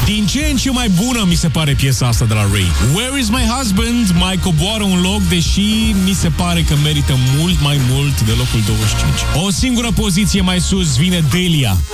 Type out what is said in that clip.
Din ce în ce mai bună mi se pare piesa asta de la Ray. Where is my husband? Mai coboară un loc, deși mi se pare că merită mult mai mult de locul 25. O singură poziție mai sus vine Delia.